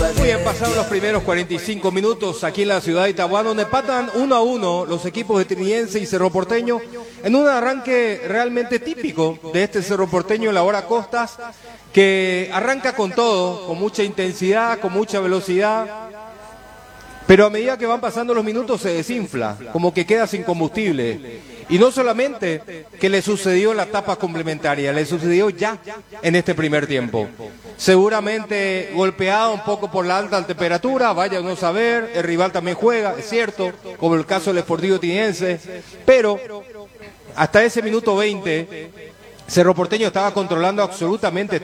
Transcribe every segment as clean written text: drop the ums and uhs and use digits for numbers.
Muy bien, pasaron los primeros 45 minutos aquí en la ciudad de Itagua, donde empatan 1-1 los equipos de Trinidense y Cerro Porteño en un arranque realmente típico de este Cerro Porteño en la hora Costas, que arranca con todo, con mucha intensidad, con mucha velocidad, pero a medida que van pasando los minutos se desinfla, como que queda sin combustible. Y no solamente que le sucedió en la etapa complementaria, le sucedió ya en este primer tiempo. Seguramente golpeado un poco por la alta temperatura, vaya a no saber, el rival también juega, es cierto, como el caso del Sportivo Trinidense, pero hasta ese minuto 20, Cerro Porteño estaba controlando absolutamente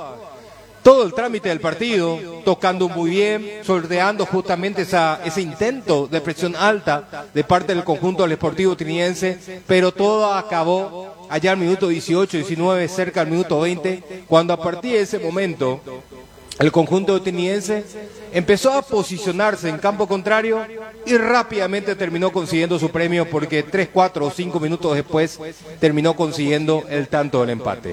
todo el trámite del partido, tocando muy bien, sorteando justamente ese intento de presión alta de parte del conjunto del Sportivo Trinidense, pero todo acabó allá al minuto 18, 19, cerca al minuto 20, cuando a partir de ese momento el conjunto trinidense empezó a posicionarse en campo contrario y rápidamente terminó consiguiendo su premio, porque 3, 4 o 5 minutos después terminó consiguiendo el tanto del empate.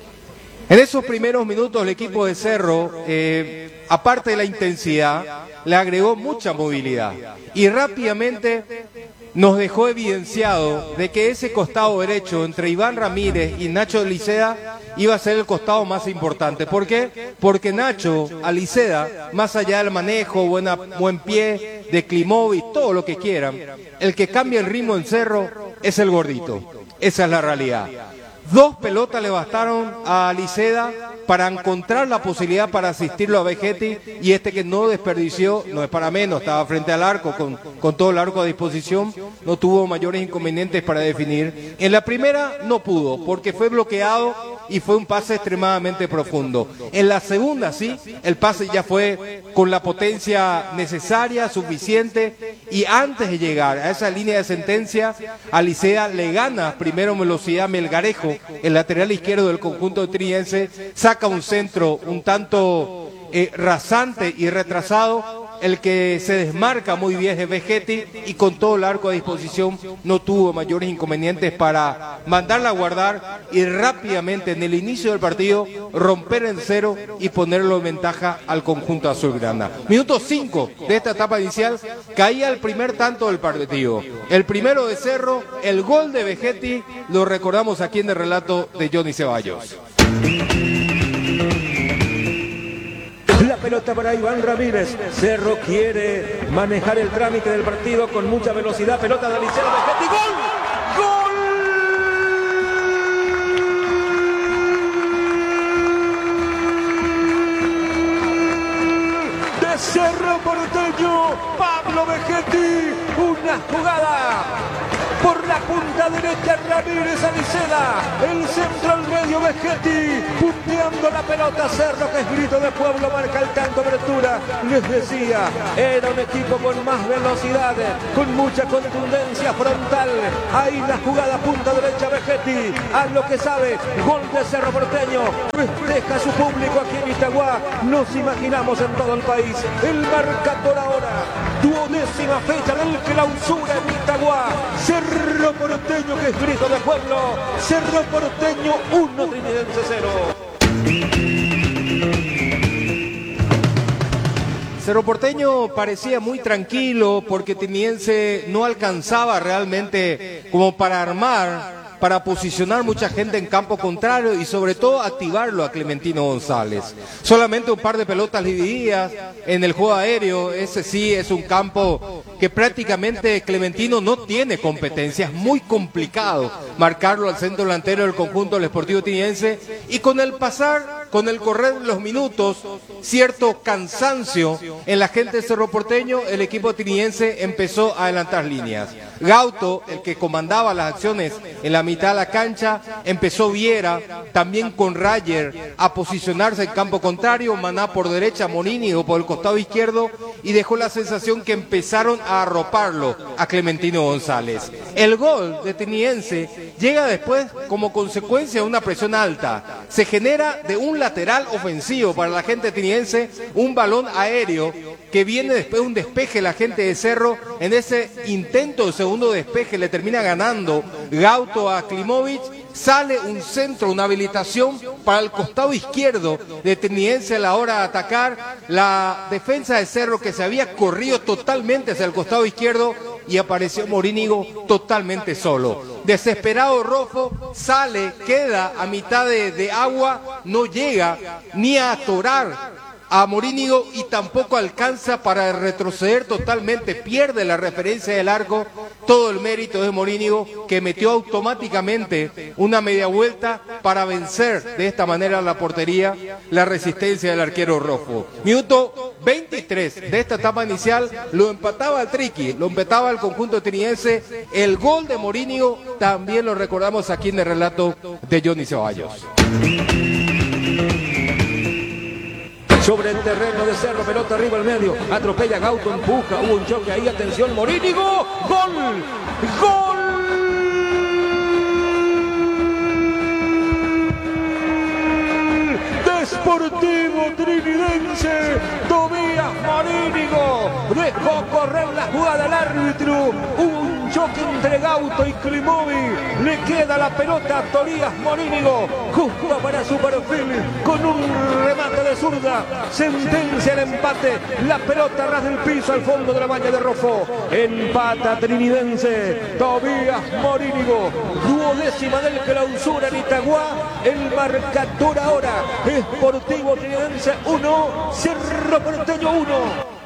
En esos primeros minutos el equipo de Cerro, aparte de la intensidad, le agregó mucha movilidad y rápidamente nos dejó evidenciado de que ese costado derecho entre Iván Ramírez y Nacho Aliceda iba a ser el costado más importante. ¿Por qué? Porque Nacho Aliceda, más allá del manejo, buen pie, de Klimovic, todo lo que quieran, el que cambia el ritmo en Cerro es el gordito. Esa es la realidad. 2 pelotas le bastaron a Aliceda para encontrar la posibilidad para asistirlo a Vegetti, y este que no desperdició, no es para menos, estaba frente al arco con todo el arco a disposición, no tuvo mayores inconvenientes para definir. En la primera no pudo, porque fue bloqueado y fue un pase extremadamente profundo. En la segunda sí, el pase ya fue con la potencia necesaria, suficiente, y antes de llegar a esa línea de sentencia, Aliceda le gana primero en velocidad a Melgarejo, el lateral izquierdo del conjunto trinidense, saca un centro un tanto rasante y retrasado. El que se desmarca muy bien es Vegetti, y con todo el arco a disposición no tuvo mayores inconvenientes para mandarla a guardar y rápidamente en el inicio del partido romper en cero y ponerlo en ventaja al conjunto azulgrana. Minuto 5 de esta etapa inicial, caía el primer tanto del partido. El primero de Cerro, el gol de Vegetti, lo recordamos aquí en el relato de Johnny Ceballos. La pelota para Iván Ramírez. Cerro quiere manejar el trámite del partido con mucha velocidad. Pelota de Aliceda, Vegetti. ¡Gol! ¡Gol! De Cerro Porteño, Pablo Vegetti. Una jugada por la punta derecha, Ramírez Aliceda, el centro al medio, Vegetti, punteando la pelota. Cerro, que es grito de pueblo, marca el tanto apertura. Les decía, era un equipo con más velocidad, con mucha contundencia frontal. Ahí la jugada, punta derecha, Vegetti, a lo que sabe, gol de Cerro Porteño, festeja su público aquí en Itagua. Nos imaginamos en todo el país el marcador ahora, 12ª fecha del clausura en Itagua. Cerro Porteño, que es grito de pueblo. Cerro Porteño 1, Trinidense 0. Cerro Porteño parecía muy tranquilo porque Trinidense no alcanzaba realmente como para armar, para posicionar mucha gente en campo contrario y sobre todo activarlo a Clementino González. Solamente un par de pelotas divididas en el juego aéreo. Ese sí es un campo que prácticamente Clementino no tiene competencia. Es muy complicado marcarlo al centro delantero del conjunto del Sportivo Trinidense, y con el correr de los minutos, cierto cansancio en la gente de Cerro Porteño, el equipo trinidense empezó a adelantar líneas. Gauto, el que comandaba las acciones en la mitad de la cancha, empezó Viera, también con Rayer, a posicionarse en campo contrario, Maná por derecha, Monini o por el costado izquierdo, y dejó la sensación que empezaron a arroparlo a Clementino González. El gol de Trinidense llega después como consecuencia de una presión alta. Se genera de un un lateral ofensivo para la gente trinitense, un balón aéreo que viene después de un despeje la gente de Cerro. En ese intento de segundo despeje le termina ganando Gauto a Klimovic. Sale un centro, una habilitación para el costado izquierdo de Trinidense a la hora de atacar. La defensa de Cerro, que se había corrido totalmente hacia el costado izquierdo, y apareció Morínigo totalmente solo. Desesperado Rofo sale, queda a mitad de agua, no llega ni a atorar a Morínigo y tampoco alcanza para retroceder totalmente, pierde la referencia del arco. Todo el mérito de Morínigo, que metió automáticamente una media vuelta para vencer de esta manera la portería, la resistencia del arquero Rofo. Minuto 23 de esta etapa inicial, lo empataba el Triqui, lo empataba el conjunto trinidense. El gol de Morínigo también lo recordamos aquí en el relato de Johnny Ceballos. Sobre el terreno de Cerro, pelota arriba al medio, atropella Gauto, empuja, hubo un choque ahí, atención, Morínigo, gol, gol. Sportivo Trinidense, Tobías Morínigo dejó correr la jugada al árbitro, hubo un choque entre Gauto y Klimovic, le queda la pelota a Tobías Morínigo, justo para su perfil, con un remate de zurda, sentencia el empate, la pelota ras del piso al fondo de la malla de Rofo, empata Trinidense, Tobías Morínigo, 12ª del clausura en Itagua, el marcador ahora es Sportivo Trinidense 1, Cerro Porteño 1.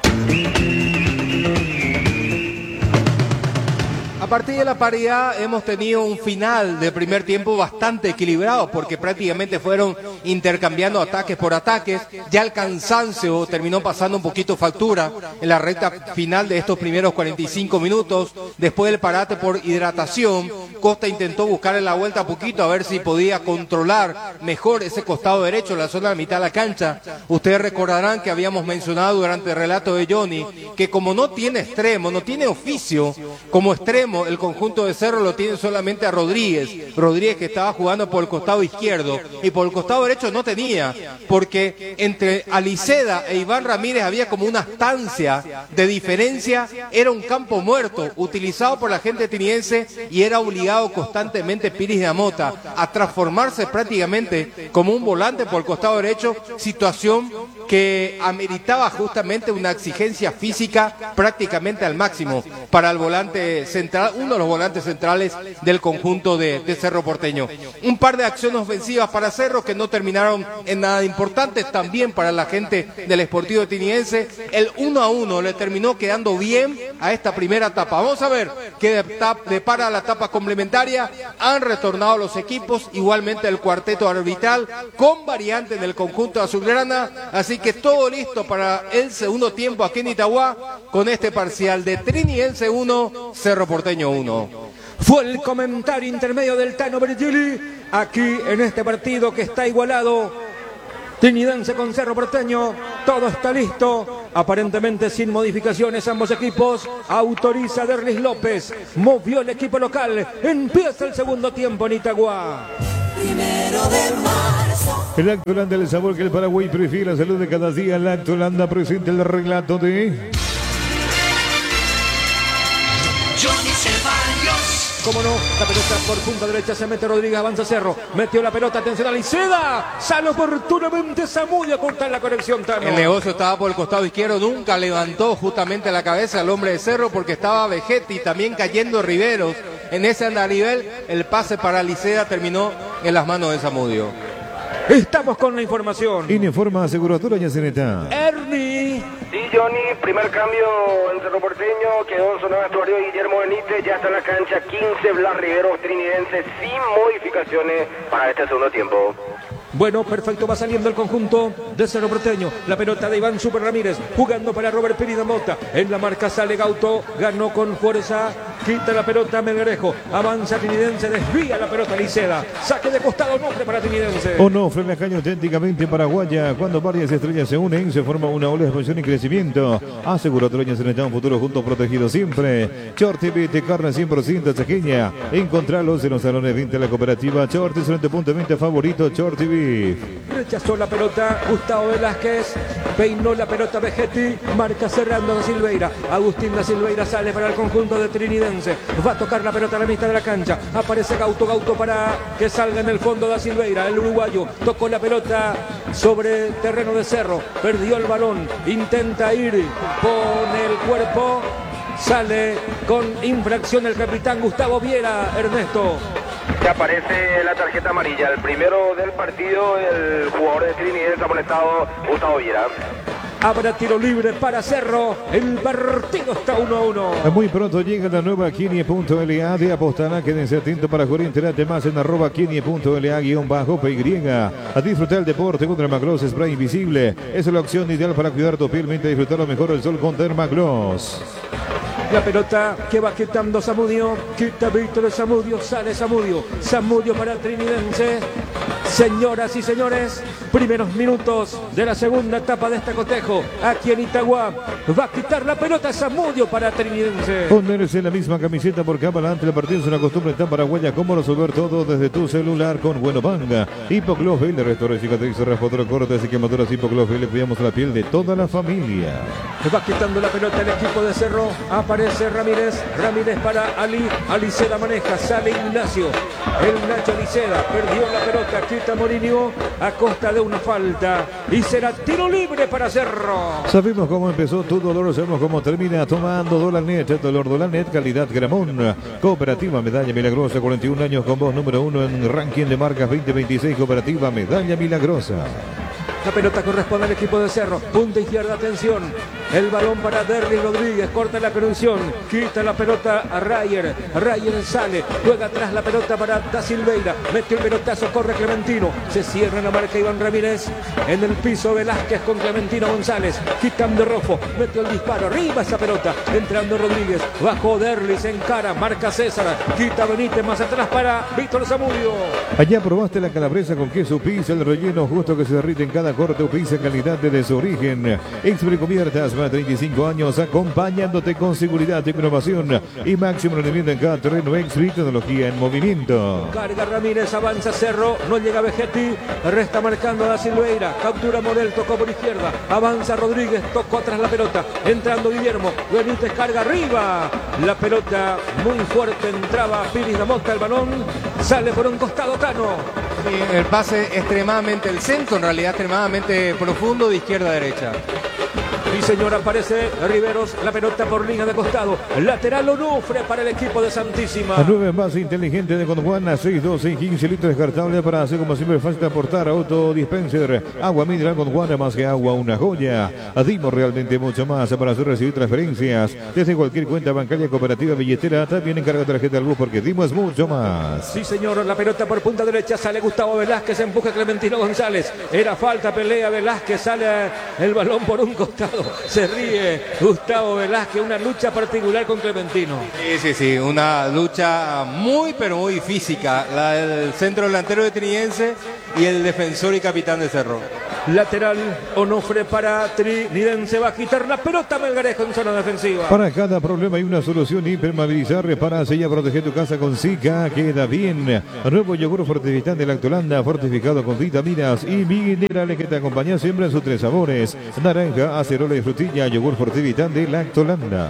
A partir de la paridad hemos tenido un final de primer tiempo bastante equilibrado, porque prácticamente fueron intercambiando ataques por ataques. Ya el cansancio terminó pasando un poquito factura en la recta final de estos primeros 45 minutos. Después del parate por hidratación, Costa intentó buscar en la vuelta a poquito a ver si podía controlar mejor ese costado derecho, la zona de mitad de la cancha. Ustedes recordarán que habíamos mencionado durante el relato de Johnny que como no tiene extremo, no tiene oficio como extremo, el conjunto de Cerro lo tiene solamente a Rodríguez. Rodríguez, que estaba jugando por el costado izquierdo, y por el costado derecho no tenía, porque entre Aliceda e Iván Ramírez había como una estancia de diferencia. Era un campo muerto utilizado por la gente trinidense, y era obligado constantemente Piris de Amota a transformarse prácticamente como un volante por el costado derecho, situación que ameritaba justamente una exigencia física prácticamente al máximo para el volante central, uno de los volantes centrales del conjunto de Cerro Porteño. Un par de acciones ofensivas para Cerro que no terminaron en nada importante, también para la gente del Sportivo Trinidense. El 1-1 le terminó quedando bien a esta primera etapa. Vamos a ver qué depara la etapa complementaria. Han retornado los equipos, igualmente el cuarteto arbitral, con variante en el conjunto azulgrana, así que todo listo para el segundo tiempo aquí en Itagua, con este parcial de Trinidense 1, Cerro Porteño 1. Fue el comentario intermedio del Tano Bergili aquí en este partido que está igualado. Trinidense con Cerro Porteño, todo está listo, aparentemente sin modificaciones ambos equipos. Autoriza Derlis López, movió el equipo local, empieza el segundo tiempo en Itagua. 1 de marzo. El Lactolanda, el sabor que el Paraguay prefiere, la salud de cada día. Lactolanda presenta el relato de Johnny Ceballos. Cómo no, la pelota por punta derecha, se mete Rodríguez, avanza Cerro, metió la pelota, atención a Aliceda, sale oportunamente Zamudio a cortar la conexión, Tano. El negocio estaba por el costado izquierdo, nunca levantó justamente la cabeza al hombre de Cerro, porque estaba Vegetti, también cayendo Riveros. En ese andarivel, el pase para Aliceda terminó en las manos de Zamudio. Estamos con la información. Informa Aseguradora Yaceneta. Ernie. Sí, Johnny, primer cambio en Cerro Porteño, quedó en zona de vestuario Guillermo Benítez, ya está en la cancha 15 Blas Riveros, Trinidense, sin modificaciones para este segundo tiempo. Bueno, perfecto, va saliendo el conjunto de Cerro Porteño. La pelota de Iván Super Ramírez, jugando para Robert Piris de Mota. En la marca sale Gauto, ganó con fuerza quita la pelota Melgarejo, avanza Trinidense, desvía la pelota Liceda, saque de costado Onofre para Trinidense. Onofre, la caña auténticamente paraguaya. Cuando varias estrellas se unen, se forma una ola de expansión y crecimiento. Asegura Troñas en un futuro juntos protegidos siempre. Short TV de carne 100% chaqueña. Encontralos en los salones 20 de la cooperativa Short, es tu punto de venta favorito, Short TV. Rechazó la pelota Gustavo Velázquez, peinó la pelota Vegetti, marca cerrando Da Silveira. Agustín Da Silveira sale para el conjunto de Trinidense, va a tocar la pelota a la mitad de la cancha, aparece Gauto para que salga en el fondo Da Silveira, el uruguayo tocó la pelota sobre terreno de Cerro, perdió el balón, intenta ir, pone el cuerpo, sale con infracción el capitán Gustavo Viera, Ernesto. Ya aparece la tarjeta amarilla, el primero del partido, el jugador de Trinidense amonestado, Gustavo Viera. Habrá tiro libre para Cerro. El partido está 1-1. Muy pronto llega la nueva Kini.la de Apostana. Quédense atentos para jugar. Enterate más en @Kini.la_PY. A disfrutar el deporte con Dermagloss Spray Invisible. Es la opción ideal para cuidar tu piel. Mientras disfrutar lo mejor del sol con Dermagloss. La pelota que va quitando Zamudio. Quita Víctor Zamudio. Sale Zamudio. Zamudio para Trinidense. Señoras y señores, primeros minutos de la segunda etapa de este cotejo. Aquí en Itagua va a quitar la pelota Zamudio para Trinidense. Ponerse la misma camiseta por cámara ante el partido es una costumbre tan paraguaya como resolver todo desde tu celular con Bueno Banga. Hipoclofil, de restaurar cicatrices, raspadura, cortes y quemaduras. Hipoclofil, le cuidamos la piel de toda la familia. Va quitando la pelota el equipo de Cerro. Aparece Ramírez. Ramírez para Ali. Aliceda maneja. Sale Ignacio. El Nacho Aliceda perdió la pelota. Quita Morinho a costa de una falta. Y será tiro libre para Cerro. Sabemos cómo empezó tu dolor, sabemos cómo termina. Tomando Dolanet, dolor Dolanet, calidad Gramón. Cooperativa Medalla Milagrosa, 41 años con voz número 1 en ranking de marcas 2026. Cooperativa Medalla Milagrosa. La pelota corresponde al equipo de Cerro. Punta izquierda, atención. El balón para Derry Rodríguez. Corta la conexión. Quita la pelota a Rayer. Rayer sale. Juega atrás la pelota para Da Silveira. Metió el pelotazo. Corre Clementino. Se cierra la marca Iván Ramírez. En el piso Velázquez con Clementino González. Quitando Rofo. Metió el disparo. Arriba esa pelota. Entrando Rodríguez. Bajo Derry. Se encara. Marca César. Quita Benítez. Más atrás para Víctor Zamudio. Allá probaste la calabresa con queso pizza. El relleno justo que se derrite en cada corte o pizza, calidad desde su origen. Exprecubiertas, más de 35 años acompañándote con seguridad, innovación y máximo rendimiento en cada terreno. Expri, tecnología en movimiento. Carga Ramírez, avanza Cerro, no llega Vegetti, resta marcando a Da Silveira, captura Morel, tocó por izquierda, avanza Rodríguez, tocó atrás la pelota, entrando Guillermo, Benítez carga arriba, la pelota muy fuerte, entraba Piris da Mota, el balón sale por un costado Cano. Sí, el pase extremadamente, el centro en realidad extremadamente profundo de izquierda a derecha. Sí, señor, aparece Riveros, la pelota por línea de costado. Lateral Onofre para el equipo de Santísima. La nueva envase inteligente de Gondwana, 612, 15 litros descartable para hacer como siempre fácil de aportar. Autodispenser, agua mineral Gondwana, más que agua, una joya. Dimos realmente mucho más para hacer recibir transferencias desde cualquier cuenta bancaria, cooperativa, billetera. También encarga tarjeta al bus porque dimos mucho más. Sí, señor, la pelota por punta derecha, sale Gustavo Velázquez, empuja Clementino González. Era falta, pelea Velázquez, sale el balón por un costado. Se ríe Gustavo Velázquez, una lucha particular con Clementino. Sí, una lucha muy pero muy física, la del centro delantero de Trinidense y el defensor y capitán de Cerro. Lateral Onofre para Trinidense, va a quitar la pelota Melgarejo en zona defensiva. Para cada problema hay una solución: hipermovilizar, repara, sella, protege tu casa con Zika, queda bien. Nuevo yogur fortificante Lactolanda, fortificado con vitaminas y minerales que te acompañan siempre en sus 3 sabores: naranja, acerola y frutilla. Yogur fortificante Lactolanda.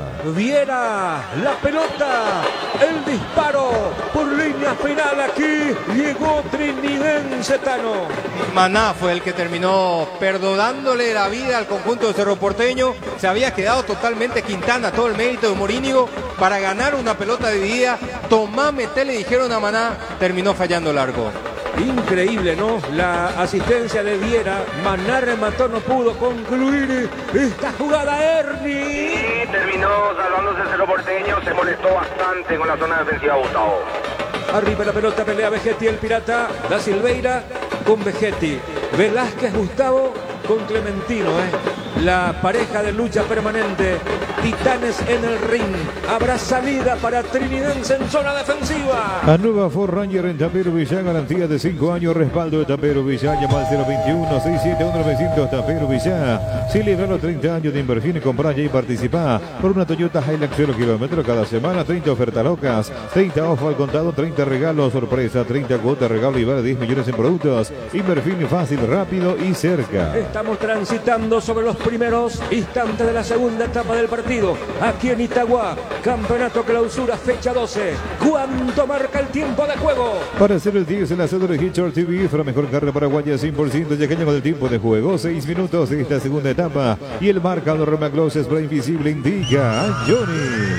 Viera la pelota, el disparo por línea final, aquí llegó Trinidense Tano. Maná fue el que terminó perdonándole la vida al conjunto de Cerro Porteño. Se había quedado totalmente Quintana, todo el mérito de Morínigo para ganar una pelota dividida. Tomá, metele, dijeron a Maná, terminó fallando largo. Increíble, ¿no? La asistencia de Viera. Maná remató, no pudo concluir esta jugada. Ernie. Y terminó salvándose el Cerro Porteño, se molestó bastante con la zona defensiva Gustavo. Arriba la pelota, pelea Vegetti, el pirata. Da Silveira con Vegetti. Velázquez, Gustavo con Clementino, la pareja de lucha permanente. Titanes en el ring. Habrá salida para Trinidense en zona defensiva. A nueva Ford Ranger en Tapero Villán, garantía de 5 años, respaldo de Tapero Villán. Llama al 021-671-900 Tapero Villán. Celebra los 30 años de inversión y compra ya y participa por una Toyota Hilux 0 kilómetros cada semana. 30 ofertas locas, 30 off al contado, 30 regalos sorpresa, 30 cuotas regalo y vale 10 millones en productos. Inversión fácil, rápido y cerca. Estamos transitando sobre los primeros instantes de la segunda etapa del partido. Aquí en Itagua, campeonato clausura, fecha 12. ¿Cuánto marca el tiempo de juego? Para hacer el 10 en la cédula de Hitchard TV, la mejor carne paraguaya 100%, ya que con el tiempo de juego, 6 minutos de esta segunda etapa. Y el marcador Roma Gloss Spray Invisible indica a Johnny.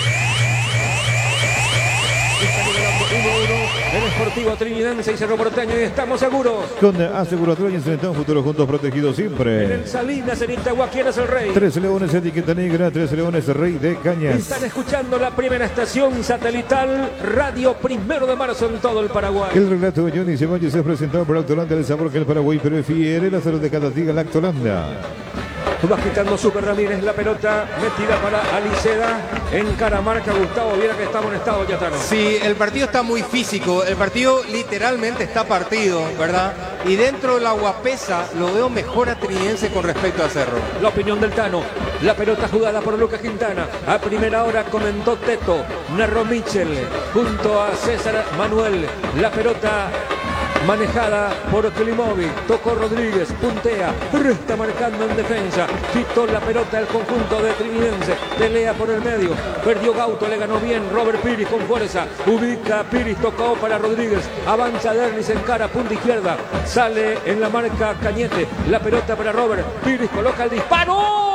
El Sportivo Trinidense y Cerro Porteño, y estamos seguros. Con Aseguradora y enfrentamos futuro juntos protegidos En siempre. el Salinas, en Itagua, ¿quién es el rey? 3 Leones, etiqueta negra, 3 Leones, rey de cañas. Están escuchando la primera estación satelital Radio 1 de Marzo en todo el Paraguay. El relato de Johnny Ceballos es presentado por Autolanda, el sabor que el Paraguay prefiere, la salud de cada día, la Autolanda. Va quitando Super Ramírez la pelota, metida para Aliceda. En Caramarca, Gustavo Viera, que estamos en estado yatano. Sí, el partido está muy físico, el partido literalmente está partido, ¿verdad? Y dentro de la Guapesa lo veo mejor a Trinidense con respecto a Cerro. La opinión del Tano. La pelota jugada por Lucas Quintana. A primera hora comentó Teto. Narró Michel junto a César Manuel. La pelota manejada por Klimovic. Tocó Rodríguez. Puntea. Está marcando en defensa. Quitó la pelota el conjunto de Trinidense. Pelea por el medio. Perdió Gauto. Le ganó bien Robert Piris con fuerza. Ubica a Piris. Tocó para Rodríguez. Avanza Derlis en cara. Punta izquierda. Sale en la marca Cañete. La pelota para Robert. Piris coloca el disparo.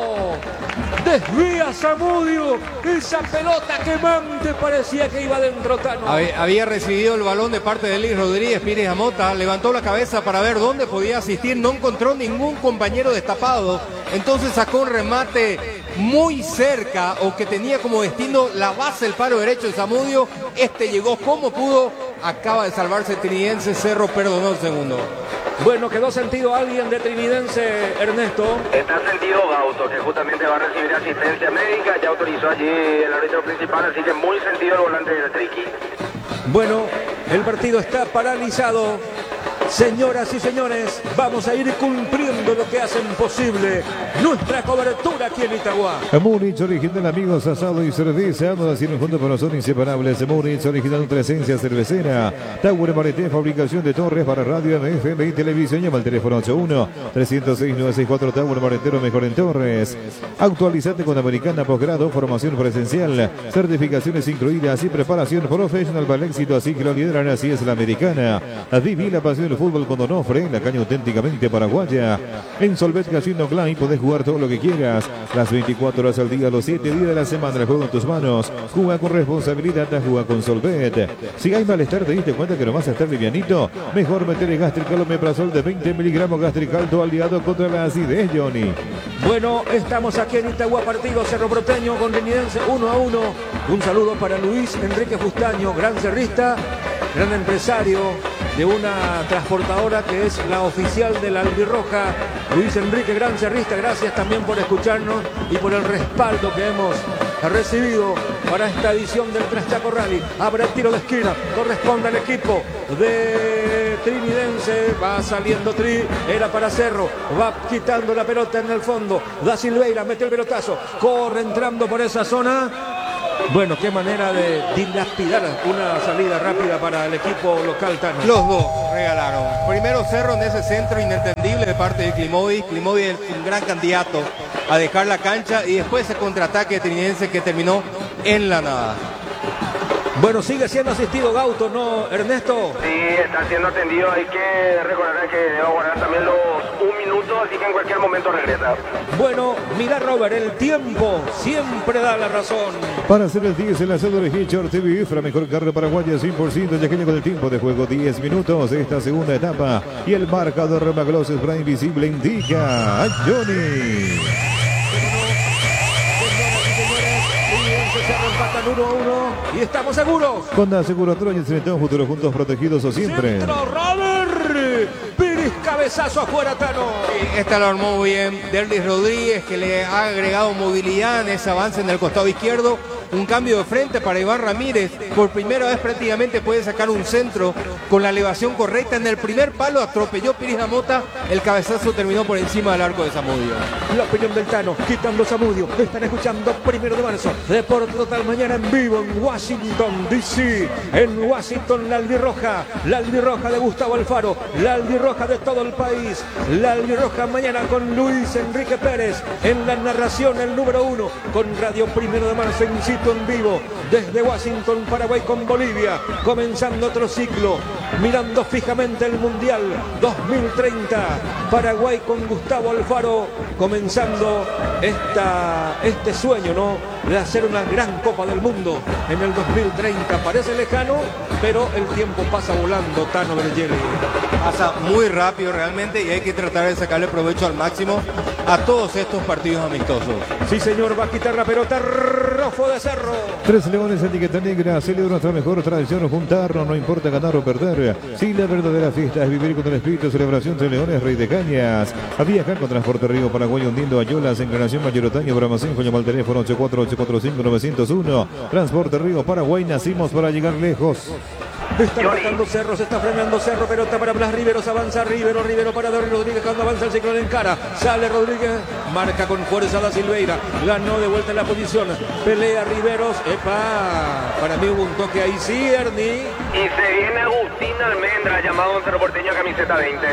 Desvía Zamudio. Esa pelota quemante parecía que iba dentro Tano. Había recibido el balón de parte de Luis Rodríguez. Pires Amota levantó la cabeza para ver dónde podía asistir. No encontró ningún compañero destapado. Entonces sacó un remate muy cerca o que tenía como destino la base del paro derecho de Zamudio. Este llegó como pudo. Acaba de salvarse Trinidense. Cerro perdonó el segundo. Bueno, quedó sentido alguien de Trinidense, Ernesto. Está sentido Gauto, que justamente va a recibir asistencia médica. Ya autorizó allí el árbitro principal, así que muy sentido el volante del Triqui. Bueno, el partido está paralizado. Señoras y señores, vamos a ir cumpliendo lo que hacen posible nuestra cobertura aquí en Itagua. Múnich, original, amigos, asado y cerveza. Ambos nacieron juntos pero son inseparables. Múnich, original, nuestra esencia cervecera. Tower Marete, fabricación de torres para radio, FM y televisión. Llama al teléfono 81-306-964. Tower Maretero, mejor en torres. Actualizate con Americana Posgrado, formación presencial, certificaciones incluidas y preparación profesional para el éxito. Así que lo lideran, así es la Americana. Viví la pasión del fútbol con Donofre, la caña auténticamente paraguaya. En Solvet Casino Online podés jugar todo lo que quieras, las 24 horas al día, los 7 días de la semana. El juego en tus manos. Juega con responsabilidad, juega con Solvet. Si hay malestar, te diste cuenta que no vas a estar livianito, mejor meter Gastrical Omeprazol de 20 miligramos. Gastricalto, aliado contra la acidez, Johnny. Bueno, estamos aquí en Itagua, partido Cerro Porteño con Trinidense 1-1. Un saludo para Luis Enrique Fustaño, gran cerrista, gran empresario de una transportadora que es la oficial de la Albirroja. Luis Enrique, gran cerrista, gracias también por escucharnos y por el respaldo que hemos recibido para esta edición del Traschaco Rally. Abre el tiro de esquina, corresponde al equipo de Trinidense. Va saliendo Tri, era para Cerro, va quitando la pelota en el fondo. Da Silveira, mete el pelotazo, corre entrando por esa zona. Bueno, qué manera de dilapidar una salida rápida para el equipo local, Tano. Los dos regalaron. Primero Cerro en ese centro inentendible de parte de Klimovic. Klimovic es un gran candidato a dejar la cancha y después ese contraataque Trinidense que terminó en la nada. Bueno, sigue siendo asistido Gauto, ¿no, Ernesto? Sí, está siendo atendido. Hay que recordar que debe guardar también los 1 minuto, así que en cualquier momento regresa. Bueno, mira Robert, el tiempo siempre da la razón. Para hacer el 10 en la cédula de Hitchard TV, la mejor carne paraguaya 100%, yaqueña con el tiempo de juego 10 minutos de esta segunda etapa. Y el marcador Roma Gloss Spray Invisible indica a Johnny. Se empatan 1-1 y estamos seguros. Con la Aseguradora y enfrentamos futuro juntos protegidos o siempre. Centro, Robert. Derlis, cabezazo afuera, Tano. Esta lo armó muy bien Derlis Rodríguez, que le ha agregado movilidad en ese avance en el costado izquierdo. Un cambio de frente para Iván Ramírez. Por primera vez prácticamente puede sacar un centro con la elevación correcta. En el primer palo atropelló Piris Mota. El cabezazo terminó por encima del arco de Zamudio. La opinión del Tano, quitando Zamudio. Están escuchando 1 de marzo. Deporte Total mañana en vivo en Washington, D.C. En Washington, la albirroja. La albirroja de Gustavo Alfaro. La albirroja de todo el país. La albirroja mañana con Luis Enrique Pérez. En la narración, el número 1. Con Radio 1 de marzo en sitio en vivo desde Washington, Paraguay con Bolivia, comenzando otro ciclo, mirando fijamente el Mundial 2030, Paraguay con Gustavo Alfaro, comenzando este sueño, ¿no?, de hacer una gran Copa del Mundo en el 2030. Parece lejano, pero el tiempo pasa volando, Tano Bergelli. Pasa muy rápido realmente y hay que tratar de sacarle provecho al máximo a todos estos partidos amistosos. Sí, señor, va a quitar la pelota Rofo de Cerro. 3 Leones, etiqueta negra, celebra nuestra mejor tradición, juntarnos, no importa ganar o perder. Si la verdadera fiesta es vivir con el espíritu de celebración de Leones, Rey de Cañas. A viajar con Transporte Río Paraguay, hundiendo Ayolas, encarnación Mayor-Otaño, Bramacinco, llama al teléfono 84845-901. Transporte Río Paraguay, nacimos para llegar lejos. Está marcando Cerro, se está frenando Cerro, pelota para Blas Riveros, avanza Rivero para David Rodríguez, cuando avanza el ciclón en cara, sale Rodríguez, marca con fuerza la Silveira, ganó de vuelta en la posición, pelea Riveros, para mí hubo un toque ahí, sí, Ernie. Y se viene Agustín Almendra, llamado en Cerro Porteño, camiseta 20.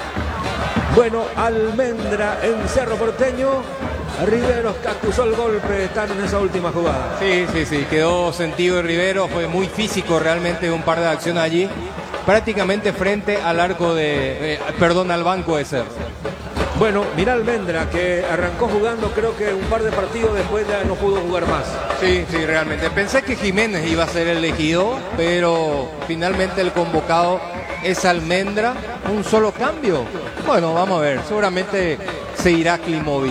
Bueno, Almendra en Cerro Porteño. Riveros que acusó el golpe, están en esa última jugada. Sí, quedó sentido de Rivero, fue muy físico realmente un par de acciones allí, prácticamente frente al arco al banco de Cerro. Bueno, mirá Almendra, que arrancó jugando, creo que un par de partidos después ya no pudo jugar más. Sí, realmente. Pensé que Jiménez iba a ser elegido, pero finalmente el convocado es Almendra. Un solo cambio. Bueno, vamos a ver, seguramente se irá Klimovic.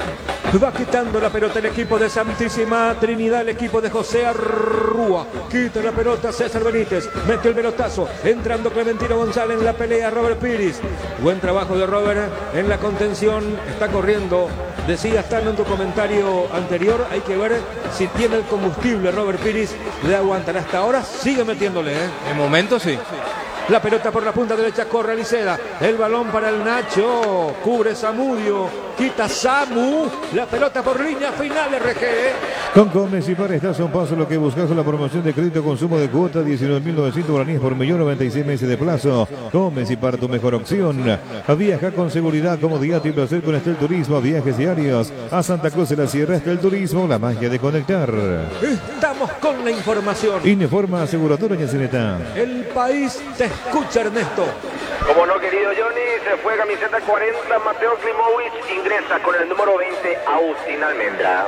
Va quitando la pelota el equipo de Santísima Trinidad, el equipo de José Arrúa. Quita la pelota César Benítez, mete el pelotazo, entrando Clementino González en la pelea, Robert Piris. Buen trabajo de Robert en la contención, está corriendo. Decías, Tano, en tu comentario anterior, hay que ver si tiene el combustible Robert Piris de aguantar. Hasta ahora sigue metiéndole, ¿eh? En momento sí. La pelota por la punta derecha, corre Liceda. El balón para el Nacho. Cubre Zamudio. Quita Samu. La pelota por línea final, RG. Con Comes y Par estás a un paso lo que buscas con la promoción de crédito consumo de cuota 19.900 guaraníes por millón, 96 meses de plazo. Comes y Par, tu mejor opción. A viajar con seguridad, comodidad y placer con Estel Turismo. Viajes diarios a Santa Cruz de la Sierra. Estel Turismo, la magia de conectar. Estamos con la información. Informa aseguradora Yacineta. El país te escucha, Ernesto. Como no, querido Johnny, se fue camiseta 40, Mateo Klimovic, ingresa con el número 20, Agustín Almendra.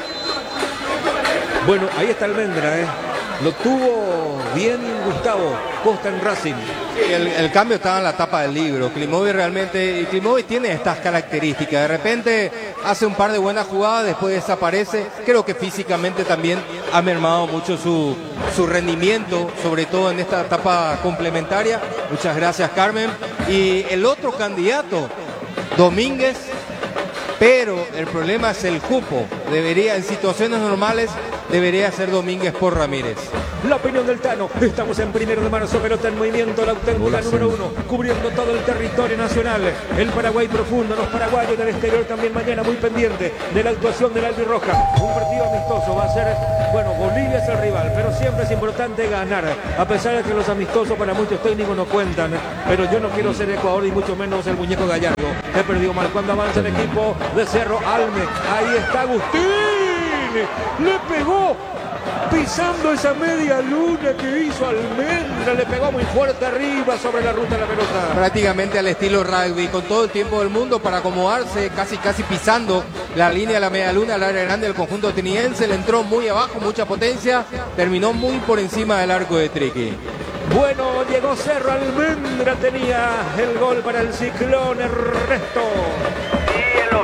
Bueno, ahí está Almendra, ¿eh? Lo tuvo bien Gustavo Costa en Racing. El cambio estaba en la tapa del libro. Klimovic tiene estas características. De repente hace un par de buenas jugadas, después desaparece. Creo que físicamente también ha mermado mucho su rendimiento, sobre todo en esta etapa complementaria. Muchas gracias, Carmen. Y el otro candidato, Domínguez, pero el problema es el cupo. En situaciones normales, debería ser Domínguez por Ramírez. La opinión del Tano. Estamos en 1 de marzo, pelota en movimiento, la auténtica número 1, cubriendo todo el territorio nacional. El Paraguay profundo, los paraguayos del exterior también mañana muy pendiente de la actuación del albirroja. Un partido amistoso, va a ser, Bolivia es el rival, pero siempre es importante ganar. A pesar de que los amistosos para muchos técnicos no cuentan, pero yo no quiero ser Ecuador y mucho menos el muñeco Gallardo. He perdido mal cuando avanza el equipo de Cerro Alme. Ahí está Agustín. Le pegó. Pisando esa media luna que hizo Almendra, le pegó muy fuerte arriba sobre la ruta de la pelota. Prácticamente al estilo rugby, con todo el tiempo del mundo para acomodarse, casi pisando la línea de la media luna al área grande del conjunto atiniense. Le entró muy abajo, mucha potencia, terminó muy por encima del arco de Triqui. Bueno, llegó Cerro, Almendra tenía el gol para el Ciclón, Ernesto. Y en los pies de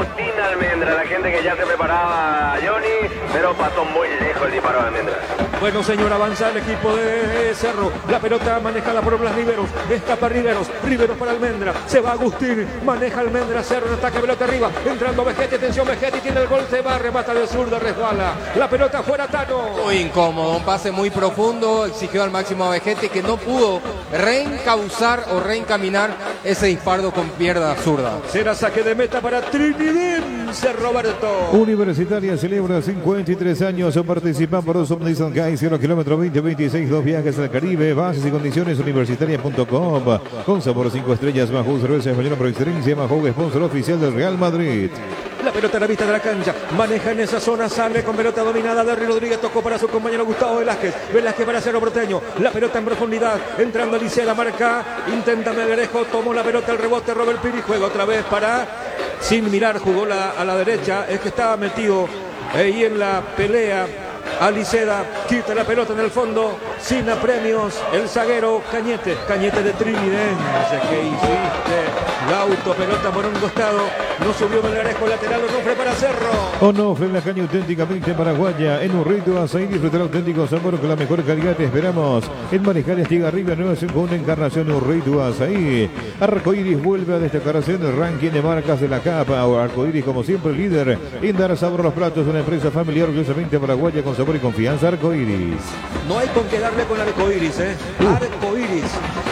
Agustín Almendra, la gente que ya se preparaba, Johnny, pero pasó muy lejos el disparo de Almendra. Bueno, señor, avanza el equipo de Cerro. La pelota manejada por Blas Riveros. Escapa Riveros. Riveros para Almendra. Se va Agustín. Maneja Almendra. Cerro en ataque. Pelota arriba. Entrando Vegetti. Atención, Vegetti tiene el gol. Se va. Remata de zurda. Resbala. La pelota fuera, Tano. Muy incómodo. Un pase muy profundo. Exigió al máximo a Vegetti, que no pudo reencauzar o reencaminar ese disparo con pierna zurda. Será saque de meta para Trinidense, Roberto. Universitaria celebra 53 años. Participan por dos Nissan Guy 0 kilómetro 2026. Dos viajes al Caribe. Bases y condiciones universitaria.com. Con sabor 5 estrellas. Mahou, cerveza española por excelencia. Mahou, sponsor oficial del Real Madrid. La pelota a la vista de la cancha. Maneja en esa zona. Sale con pelota dominada. Derry Rodríguez tocó para su compañero Gustavo Velázquez. Velázquez para Cerro Porteño. La pelota en profundidad. Entrando Alicia, la marca. Intenta Melgarejo. Tomó la pelota. El rebote. Robert Piri. Juega otra vez para. Sin mirar. Jugó a la derecha. Es que estaba metido ahí en la pelea. Aliceda quita la pelota en el fondo, sin apremios, el zaguero Cañete de Trinidense. ¿Qué hiciste? Gauto, pelota por un costado, no subió Melgarejo, lateral, Onofre para Cerro. Onofre, la caña auténticamente paraguaya, en un rito azaí, disfrutar auténtico sabor con la mejor calidad. Te esperamos en Manizales, llega arriba, nueva segunda encarnación, un rito azaí. Arcoiris vuelve a destacarse en el ranking de marcas de la capa. Arcoiris, como siempre, líder en dar sabor a los platos, una empresa familiar orgullosamente paraguaya con sabor y confianza. Arcoiris. No hay con qué darle con Arcoiris, Arcoiris.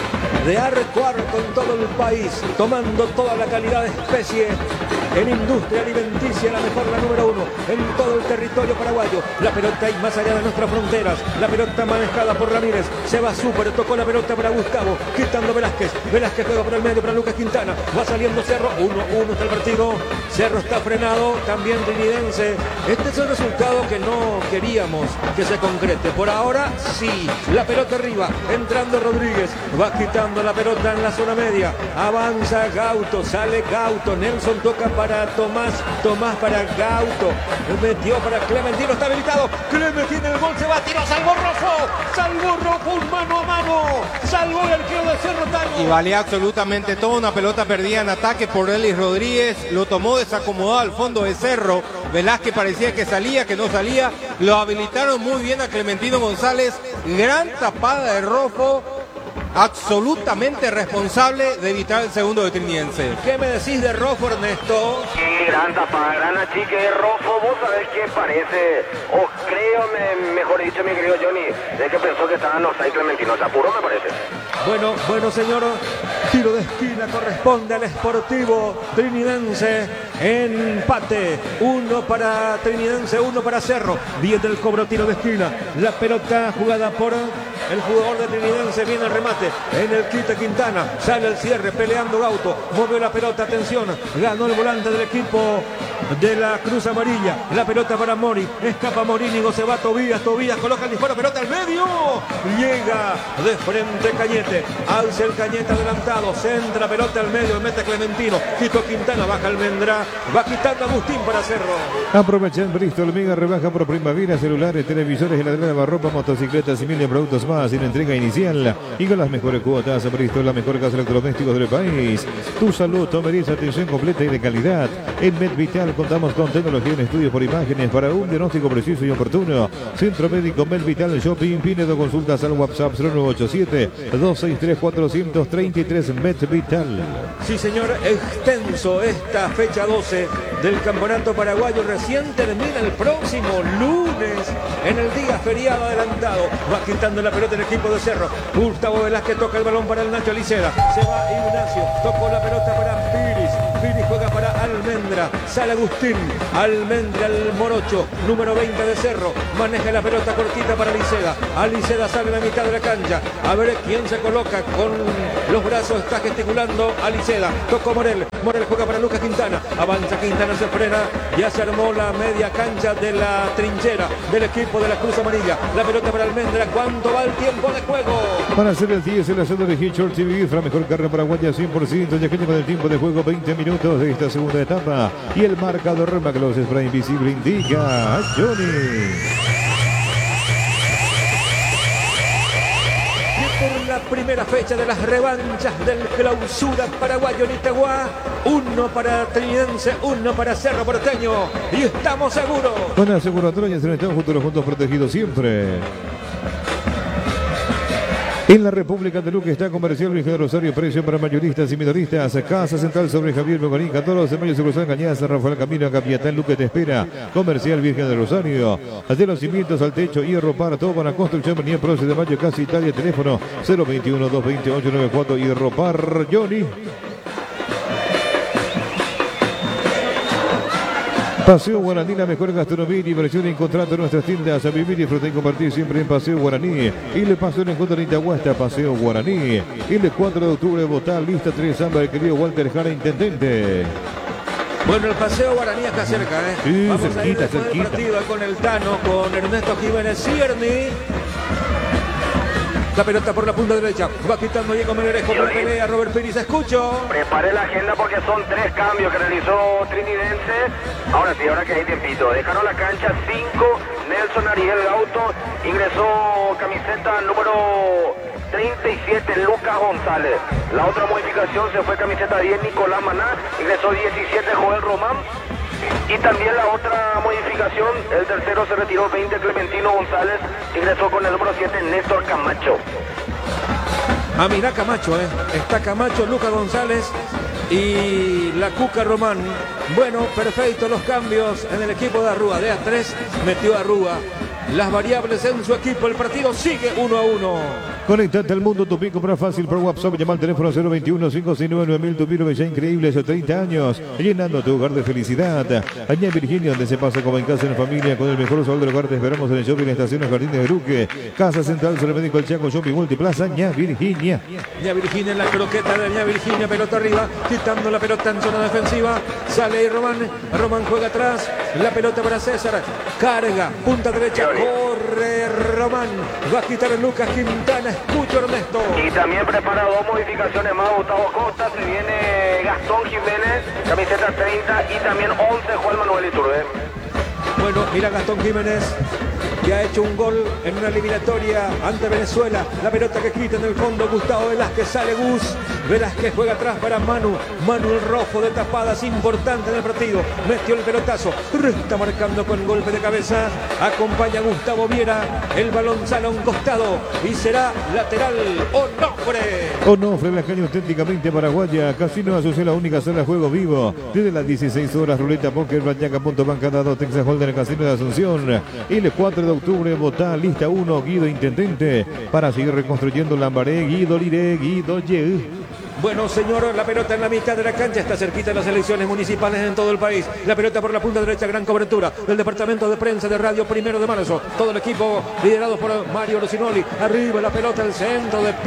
De arco a arco en todo el país, tomando toda la calidad de especie en industria alimenticia, la mejor, la número 1 en todo el territorio paraguayo. La pelota y más allá de nuestras fronteras, la pelota manejada por Ramírez, se va súper, tocó la pelota para Gustavo, quitando Velázquez juega por el medio para Lucas Quintana, va saliendo Cerro, 1-1 está el partido, Cerro está frenado, también Trinidense. Este es el resultado que no queríamos que se concrete, por ahora sí. La pelota arriba, entrando Rodríguez, va quitando la pelota en la zona media, avanza Gauto, sale Gauto, Nelson toca para Tomás para Gauto, metió para Clementino, está habilitado, Clementino el gol, se va, tiró, salvó Rojo, un mano a mano, salvó el arquero de Cerro, Tano. Y valía absolutamente todo, una pelota perdida en ataque por Elis Rodríguez, lo tomó desacomodado al fondo de Cerro, Velázquez parecía que salía, que no salía, lo habilitaron muy bien a Clementino González, gran tapada de Rojo, absolutamente responsable de evitar el segundo de Trinidense. ¿Qué me decís de Rojo, Ernesto? Sí, gran tapada, gran achique de Rojo. Vos sabés qué parece, o creo, mejor dicho, mi querido Johnny, de que pensó que estaban offside Clementino. Se apuró, me parece. Bueno, señor, tiro de esquina corresponde al Sportivo Trinidense. Empate, 1 para Trinidense, 1 para Cerro. Bien del cobro, tiro de esquina. La pelota jugada por el jugador de Trinidense, viene el remate en el quite Quintana, sale el cierre, peleando Gauto, movió la pelota, atención, ganó el volante del equipo de la Cruz Amarilla, la pelota para Mori, escapa Morínigo, se va Tobías, coloca el disparo, pelota al medio, llega de frente Cañete, alza el Cañete adelantado, centra pelota al medio, mete Clementino, quito Quintana, baja Almendra, va quitando Agustín para Cerro. Aprovecha en Bristol, mega rebaja por primavera, celulares, televisores, heladera, ropa, motocicletas y mil de productos más en entrega inicial y con las mejores cuotas. Bristol, la mejor casa de electrodomésticos del país. Tu salud, tu merece atención completa y de calidad. En MedVital contamos con tecnología en estudios por imágenes para un diagnóstico preciso y oportuno. Centro Médico MedVital Shopping, Pinedo, consultas al WhatsApp 0987-263-433 MedVital. Sí, señor, extenso esta fecha 12 del Campeonato Paraguayo. Recién termina el próximo lunes en el día feriado adelantado. Va quitando la pelota el equipo de Cerro. Gustavo Velázquez toca el balón para el Nacho Aliceda. Se va Ignacio, tocó la pelota para Piris. Piris juega para Almendra. Sale Agustín. Almendra, el morocho, número 20 de Cerro. Maneja la pelota cortita para Aliceda. Aliceda sale a la mitad de la cancha. A ver quién se coloca con los brazos. Está gesticulando Aliceda. Tocó Morel. Morel juega para Lucas Quintana. Avanza Quintana, se frena. Ya se armó la media cancha de la trinchera del equipo de la Cruz Amarilla. La pelota para Almendra. ¿Cuánto va el tiempo de juego? Para hacer el 10 en la zona de Hitchcock TV, la mejor carne paraguaya 100%, ya que con el tiempo de juego 20 minutos de esta segunda etapa. Y el marcador Maclos Spray Invisible indica a Johnny. Por la la primera fecha de las revanchas del Clausura paraguayo en Itagua. 1 para Trinidense, 1 para Cerro Porteño. Y estamos seguros. Con aseguradoras en Estado juntos protegidos siempre. En la República de Luque está Comercial Virgen de Rosario, precio para mayoristas y minoristas. Casa Central sobre Javier Bogarín, 14 de mayo, Sucursal Cañaza, Rafael Camino, Capiatán, Luque te espera. Comercial Virgen de Rosario. De los cimientos al techo, hierro para todo para construcción, venía Proce de Mayo, Casa Italia, teléfono 021-228-94, hierro par, Johnny. Paseo Guaraní, la mejor gastronomía y diversión. Encontrando nuestras tiendas a vivir, disfrutar y compartir siempre en Paseo Guaraní. Y le pasó el encuentro en Itaguasta, Paseo Guaraní. Y el 4 de octubre, Botá, lista 3, Samba, el querido Walter Jara, intendente. Bueno, el Paseo Guaraní acá cerca, ¿eh? Sí, Vamos cerquita, a ir después del cerquita. partido con el Tano, con Ernesto Jiménez Cierni. La pelota por la punta derecha. Va quitando Diego Melgarejo por pelea. Robert Pérez, escucho. Preparé la agenda porque son 3 cambios que realizó Trinidense. Ahora sí, ahora que hay tiempito. Dejaron la cancha 5. Nelson Ariel Gauto. Ingresó camiseta número 37, Lucas González. La otra modificación se fue camiseta 10, Nicolás Maná. Ingresó 17, Joel Román. Y también la otra modificación, el tercero se retiró 20, Clementino González. Ingresó con el número 7, Néstor Camacho. Ah, mira Camacho, está Camacho, Lucas González y la Cuca Román. Bueno, perfecto los cambios en el equipo de Arrúa. De A3 metió a Arrúa. Las variables en su equipo. El partido sigue 1-1. Conectate al mundo, tu compra fácil por WhatsApp, llama al teléfono 021-569-9000, tu Piro ya increíble, hace 30 años, llenando tu hogar de felicidad. Allá en Virginia, donde se pasa como en casa en familia, con el mejor sabor del hogar, te esperamos en el shopping, estaciones Jardines de Luque, Casa Central, Centro Médico El Chaco, Shopping Multiplaza, Ña Virginia. Ña Virginia en la croqueta de Ña Virginia, pelota arriba, quitando la pelota en zona defensiva, sale ahí Román juega atrás, la pelota para César, carga, punta derecha, corre Román, va a quitar Lucas Quintana. Escucho Ernesto. Y también prepara 2 modificaciones más. Gustavo Costa, se viene Gastón Jiménez, camiseta 30, y también 11, Juan Manuel Iturbe. Bueno, mira Gastón Jiménez, que ha hecho un gol en una eliminatoria ante Venezuela. La pelota que quita en el fondo Gustavo Velázquez, sale Gus. Velázquez juega atrás para Manu. Manu el rojo de tapadas, importante en el partido. Metió el pelotazo. Está marcando con golpe de cabeza. Acompaña a Gustavo Viera. El balón sale a un costado y será lateral Onofre. Onofre, la caña auténticamente paraguaya. Casino Asocia, la única sala de juego vivo. Desde las 16 horas, ruleta, póker, blackjack, punto banca, dado, Texas Hold'em, el Casino de Asunción. El 4 de octubre, Botá, lista 1, Guido Intendente. Para seguir reconstruyendo Lambaré, Guido Liré, Guido Ye. Bueno, señor, la pelota en la mitad de la cancha, está cerquita de las elecciones municipales en todo el país. La pelota por la punta derecha, gran cobertura del departamento de prensa de Radio 1 de Marzo. Todo el equipo liderado por Mario Rocinoli. Arriba la pelota, el centro de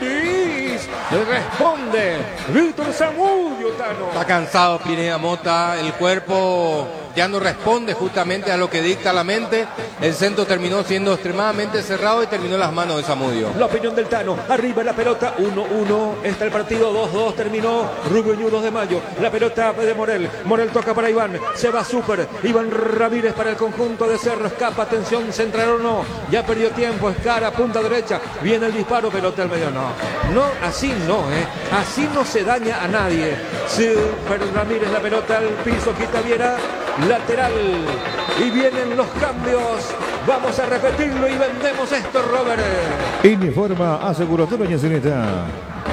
Piris. Le responde Víctor Zamudio, Tano. Está cansado Pineda Mota, el cuerpo ya no responde justamente a lo que dicta la mente. El centro terminó siendo extremadamente cerrado y terminó en las manos de Zamudio. La opinión del Tano, arriba la pelota, 1-1, está el partido 2-2, terminó Rubio Ñu 2 de mayo, la pelota de Morel, Morel toca para Iván, se va Súper, Iván Ramírez para el conjunto de Cerro, escapa, atención, central o no, ya perdió tiempo, Escara, punta derecha, viene el disparo, pelota al medio, no, así no, así no se daña a nadie. Súper Ramírez, la pelota al piso, quita Viera, lateral, y vienen los cambios. Vamos a repetirlo y vendemos esto, Robert. Informa aseguradora Yacineta.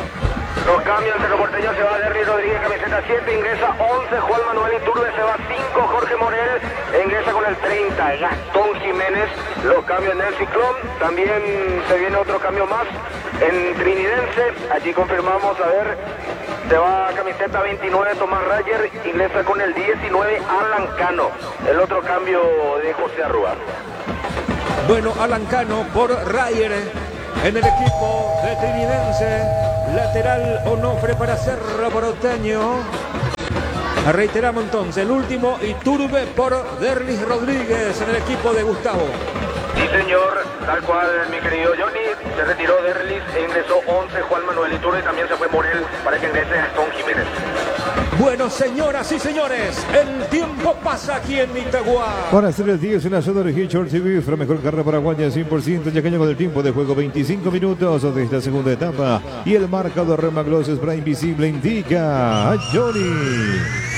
Los cambios, el Cerro Porteño se va Derry Rodríguez, camiseta 7, ingresa 11, Juan Manuel Iturbe, se va 5, Jorge Morel, ingresa con el 30, Gastón Jiménez. Los cambios en el Ciclón, también se viene otro cambio más en Trinidense, allí confirmamos, a ver, se va camiseta 29, Tomás Rayer, ingresa con el 19, Alan Cano. El otro cambio de José Arrúa. Bueno, Alan Cano por Rayer en el equipo de Trinidense. Lateral Onofre para Cerro Porteño. Reiteramos entonces, el último Iturbe por Derlis Rodríguez en el equipo de Gustavo. Sí, señor, tal cual, mi querido Johnny. Se retiró Derlis e ingresó 11 Juan Manuel Iturbe y también se fue Morel para que ingrese Gastón Jiménez. Bueno, señoras y señores, el tiempo pasa aquí en Itagua. Para hacer el 10 en la zona de Short TV, la mejor carrera paraguaya 100%, ya que con el tiempo de juego 25 minutos de esta segunda etapa. Y el marcador Remagloss Spray Invisible indica a Johnny.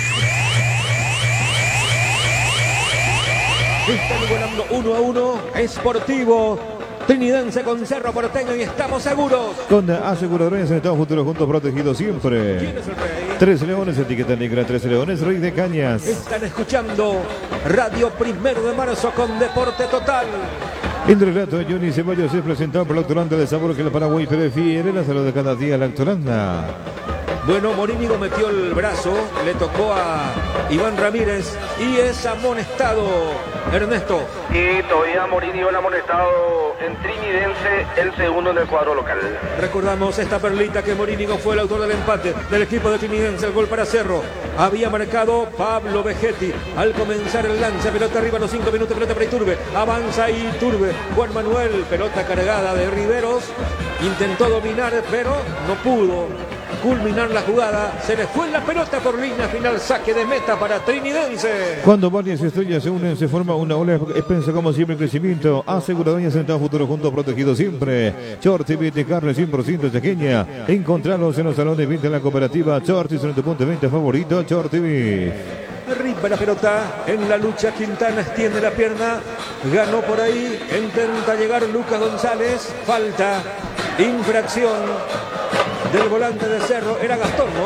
Están igualando 1-1, Sportivo Trinidense con Cerro Porteño y estamos seguros. Con aseguradoras en Estados Futuros juntos protegidos siempre. ¿Quién es el rey? 3 Leones, etiqueta negra, 3 Leones, Rey de Cañas. Están escuchando Radio 1 de Marzo con Deporte Total. El relato de Johnny Ceballos es presentado por la Lactolanda de sabor que el Paraguay prefiere, la salud de cada día, la Lactolanda. Bueno, Morínigo metió el brazo, le tocó a Iván Ramírez y es amonestado, Ernesto. Y todavía Morínigo el amonestado en Trinidense, el segundo en el cuadro local. Recordamos esta perlita que Morínigo fue el autor del empate del equipo de Trinidense, el gol para Cerro. Había marcado Pablo Vegetti al comenzar el lance, pelota arriba a los 5 minutos, pelota para Iturbe, avanza Iturbe, Juan Manuel, pelota cargada de Riveros, intentó dominar pero no pudo culminar la jugada, se le fue la pelota por línea final, saque de meta para Trinidense. Cuando varias estrellas se unen, se forma una ola expensa como siempre en crecimiento. Aseguradoras en Estados Futuros juntos protegidos siempre. Short TV de carne 100% pequeña. Encontrarlos en los salones de venta de la cooperativa Short y en tu punto de venta favorito, Short TV. Arriba la pelota, en la lucha Quintana extiende la pierna, ganó por ahí, intenta llegar Lucas González, falta, infracción del volante de Cerro, era Gastón, ¿no?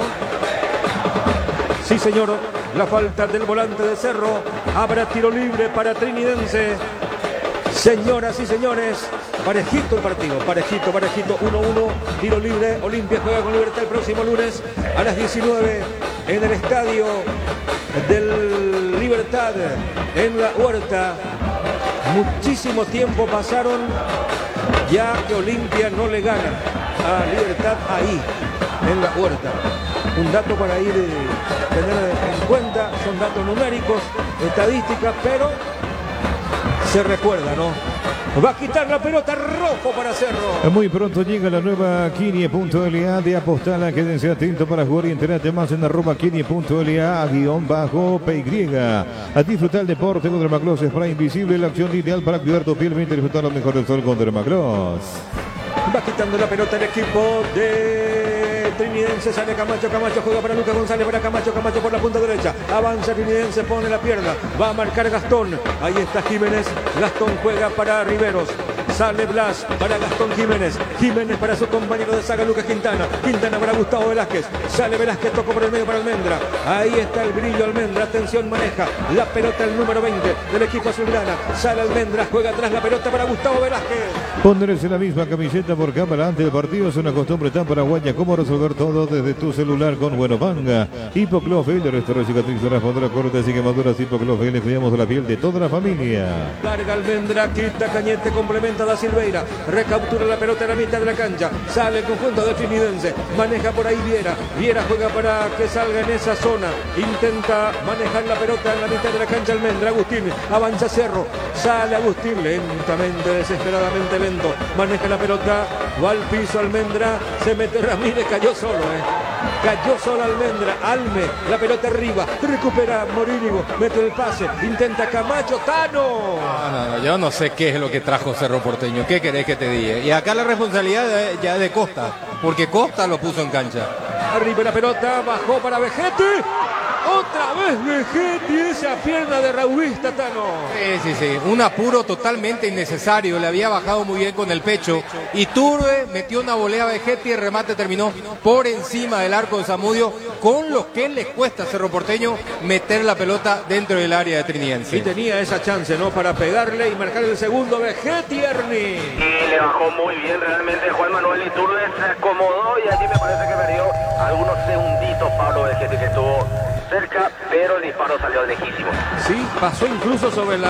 Sí, señor, la falta del volante de Cerro, habrá tiro libre para Trinidense. Señoras y señores, parejito el partido, parejito, 1-1, tiro libre, Olimpia juega con Libertad el próximo lunes a las 19 en el estadio del Libertad, en la Huerta. Muchísimo tiempo pasaron ya que Olimpia no le gana a Libertad ahí, en la Huerta. Un dato para ir tener en cuenta, son datos numéricos, estadísticas, pero se recuerda, ¿no? Va a quitar la pelota rojo para Cerro. Muy pronto llega la nueva Kini.la de Apostala. Quédense atentos para jugar y enterarte más en @Kini.la_PY. A disfrutar el deporte con Dermagloss Spray Invisible, la acción ideal para cuidar tu piel mientras disfrutar lo mejor del sol con Dermagloss. Va quitando la pelota el equipo de Trinidense, sale Camacho, Camacho juega para Lucas González, para Camacho, Camacho por la punta derecha, avanza Trinidense, pone la pierna, va a marcar Gastón, ahí está Jiménez, Gastón juega para Riveros, sale Blas para Gastón Jiménez, Jiménez para su compañero de saga Lucas Quintana, Quintana para Gustavo Velázquez, sale Velázquez, tocó por el medio para Almendra, ahí está el brillo Almendra, atención, maneja la pelota el número 20 del equipo azulgrana, sale Almendra, juega atrás la pelota para Gustavo Velázquez. Ponerse la misma camiseta por cámara antes del partido es una costumbre tan paraguaya como resolver todo desde tu celular con Buenopanga. Hipoclofel, el restaurante cicatriz de responder cortes y quemaduras. Hipoclofel, le cuidamos de la piel de toda la familia. Larga Almendra, quita Cañete, complementa da Silveira, recaptura la pelota en la mitad de la cancha, sale el conjunto de Trinidense, maneja por ahí Viera juega para que salga en esa zona, intenta manejar la pelota en la mitad de la cancha Almendra, Agustín, avanza Cerro, sale Agustín, lentamente, desesperadamente lento, maneja la pelota, va al piso Almendra, se mete Ramírez, cayó solo, cayó solo Almendra, Alme, la pelota arriba, recupera Morínigo, mete el pase, intenta Camacho, Tano. No, yo no sé qué es lo que trajo Cerro Porteño, ¿qué querés que te diga? Y acá la responsabilidad ya de Costa, porque Costa lo puso en cancha. Arriba la pelota, bajó para Vegetti. Otra vez Vegetti, esa pierna de Raulista, Tano. Sí, un apuro totalmente innecesario, le había bajado muy bien con el pecho. Iturbe metió una volea a Vegetti y el remate terminó por encima del arco de Zamudio, con lo que le cuesta a Cerro Porteño meter la pelota dentro del área de Trinidense. Y tenía esa chance, ¿no? Para pegarle y marcar el segundo Vegetti, Ernie. Y le bajó muy bien realmente Juan Manuel Iturbe, se acomodó y allí me parece que perdió algunos segunditos Pablo Vegetti, que estuvo cerca, pero el disparo salió lejísimo. Sí, pasó incluso sobre el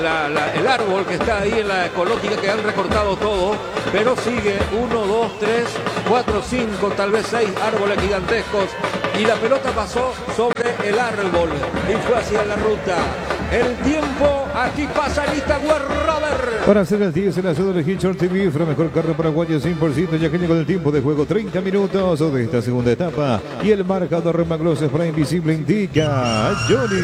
árbol que está ahí en la ecológica, que han recortado todo, pero sigue 1, 2, 3, 4, 5, tal vez 6 árboles gigantescos, y la pelota pasó sobre el árbol y fue hacia la ruta. El tiempo Aquí pasa Itagüe Robert. Para hacer el 10 en la ciudad de Hitchcock TV, fue mejor carro paraguayo 100%, ya que llegó el tiempo de juego 30 minutos de esta segunda etapa. Y el marcador Magloss Spray Invisible indica Johnny.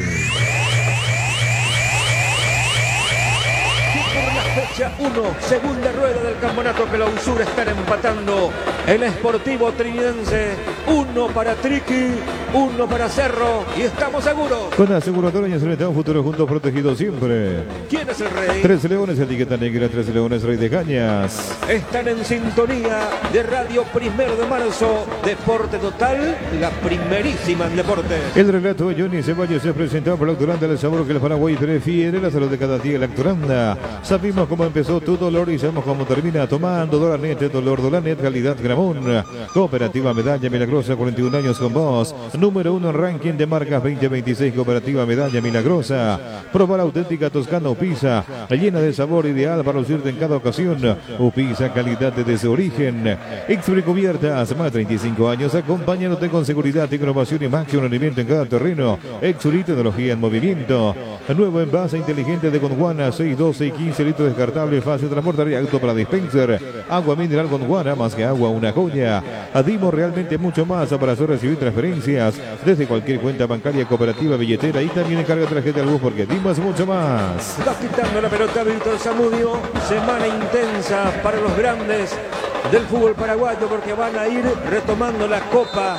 Fecha 1, segunda rueda del campeonato clausura, están empatando el Sportivo Trinidense. 1 para Triqui, 1 para Cerro, y estamos seguros. Con aseguradora y un futuro juntos protegidos siempre. ¿Quién es el rey? 13 Leones, etiqueta negra, 13 Leones, Rey de Cañas. Están en sintonía de Radio 1 de Marzo, Deporte Total, la primerísima en deporte. El relato de Johnny Ceballos se presentado por la Lacturanda, el sabor que el Paraguay prefiere, la salud de cada día, Lacturanda. Sabemos cómo empezó tu dolor y sabemos cómo termina. Tomando Dolanet, dolor Dolanet, calidad Gramón. Cooperativa Medalla Milagrosa, 41 años con vos. Número 1 en ranking de marcas 2026, Cooperativa Medalla Milagrosa. Probar auténtica Toscana Upisa, llena de sabor ideal para lucirte en cada ocasión. Upisa, calidad desde su origen. Exfree Cubiertas, más de 35 años, acompañándote con seguridad, innovación y máximo rendimiento en cada terreno. Exfree, tecnología en movimiento. Nuevo envase inteligente de Gondwana, 6, 12 y 15 litros descartable, fácil de transportar y auto para dispenser. Agua mineral Gondwana, más que agua, una joya. Dimos realmente mucho más para hacer recibir transferencias desde cualquier cuenta bancaria, cooperativa, billetera, y también encarga tarjeta al bus, porque dimos mucho más. Va quitando la pelota Víctor Zamudio. Semana intensa para los grandes del fútbol paraguayo, porque van a ir retomando la copa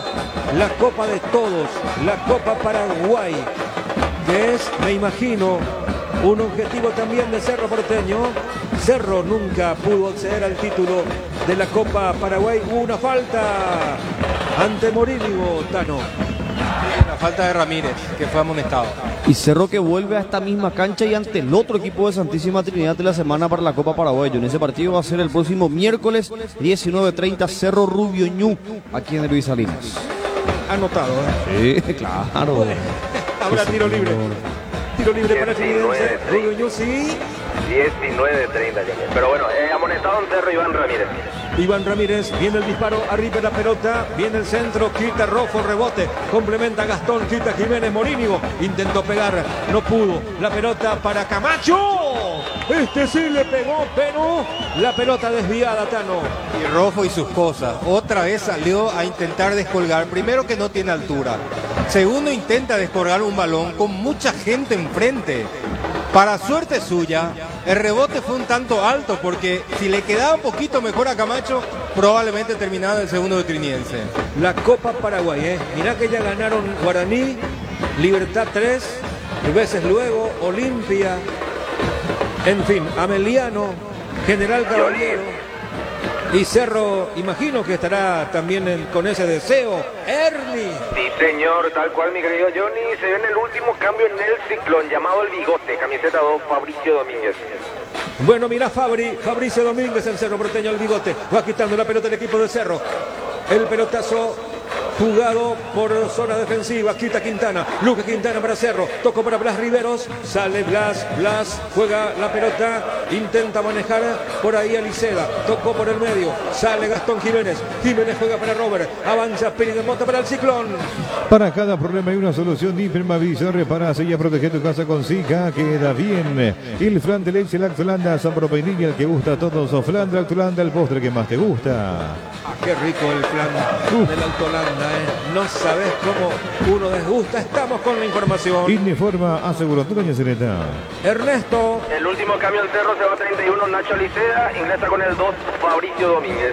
de todos, la Copa Paraguay, que es, me imagino, un objetivo también de Cerro Porteño. Cerro nunca pudo acceder al título de la Copa Paraguay. Hubo una falta ante Morínigo, Tano. La falta de Ramírez, que fue amonestado. Y Cerro que vuelve a esta misma cancha y ante el otro equipo de Santísima Trinidad de la semana para la Copa Paraguay. En ese partido va a ser el próximo miércoles 19:30, Cerro Rubio Ñu, aquí en el Luis Salinas. Anotado, ¿eh? Sí, claro. Habrá tiro libre. Tiro libre para Trinidense. Rubio Ñu, sí. 19:30. Pero bueno, amonestado en Cerro Iván Ramírez. Iván Ramírez, viene el disparo, arriba la pelota, viene el centro, quita Rofo, rebote, complementa Gastón, quita Jiménez, Morínigo, intentó pegar, no pudo, la pelota para Camacho, este sí le pegó, pero la pelota desviada, Tano. Y Rofo y sus cosas, otra vez salió a intentar descolgar, primero que no tiene altura, segundo intenta descolgar un balón con mucha gente enfrente. Para suerte suya, el rebote fue un tanto alto, porque si le quedaba un poquito mejor a Camacho, probablemente terminaba el segundo de Trinidense. La Copa Paraguay, mirá que ya ganaron Guaraní, Libertad 3, veces luego, Olimpia, en fin, Ameliano, General Caballero. Y Cerro, imagino que estará también con ese deseo. Ernie. Sí, señor, tal cual, mi querido Johnny. Se viene el último cambio en el ciclón, llamado el Bigote, camiseta 2, Fabricio Domínguez. Bueno, mira Fabricio Domínguez, el Cerro Porteño, el Bigote. Va quitando la pelota el equipo de Cerro. El pelotazo jugado por zona defensiva, quita Quintana, Lucas Quintana para Cerro, tocó para Blas Riveros, sale Blas juega la pelota, intenta manejar por ahí a Liceda, tocó por el medio, sale Gastón Jiménez juega para Robert, avanza Pérez de Mota para el Ciclón. Para cada problema hay una solución. Impermavisor, repara, sella, protege tu casa con Zika, queda bien. El flan de leche Lactolanda, San Peinilla, el que gusta a todos. O flan de Lactolanda, el postre que más te gusta. Qué rico el flan del Lactolanda, no sabes cómo uno desgusta. Estamos con la información. Informa aseguradora Ñacereta. Ernesto. El último cambio en Cerro se va a 31, Nacho Liceda, ingresa con el 2, Fabricio Domínguez.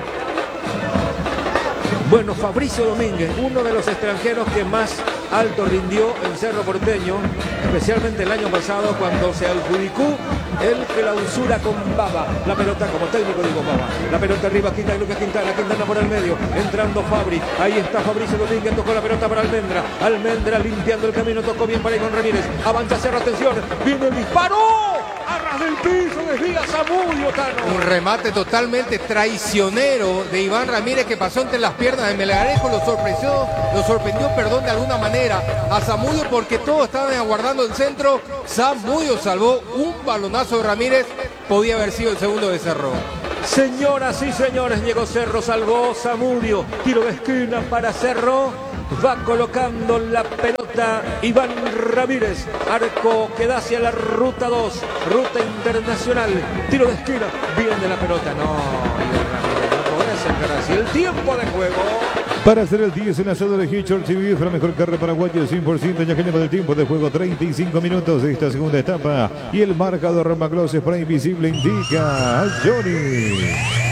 Bueno, Fabricio Domínguez, uno de los extranjeros que más alto rindió en Cerro Porteño, especialmente el año pasado cuando se adjudicó el clausura con Baba. La pelota como técnico digo Baba. La pelota arriba, quita Lucas Quintana por el medio, entrando Fabri. Ahí está Fabricio Domínguez, tocó la pelota para Almendra limpiando el camino, tocó bien para Iván Ramírez. Avanza Cerro, atención, viene el disparo. Arras del piso, desvía Zamudio, Tano. Un remate totalmente traicionero de Iván Ramírez, que pasó entre las piernas de Melgarejo, lo sorprendió, de alguna manera a Zamudio, porque todos estaban aguardando el centro. Zamudio salvó un balonazo de Ramírez, podía haber sido el segundo de Cerro. Señoras y señores, Diego Cerro salvó Zamudio, tiro de esquina para Cerro. Va colocando la pelota Iván Ramírez. Arco que da hacia la ruta 2. Ruta internacional. Tiro de esquina. Viene la pelota. No, Iván Ramírez, no podés sacar así el tiempo de juego. Para hacer el 10 en asado de Hitchell TV, la mejor carne paraguayo 100%, ya que lleva del tiempo de juego 35 minutos de esta segunda etapa. Y el marcador Maclos Spray Invisible indica a Johnny.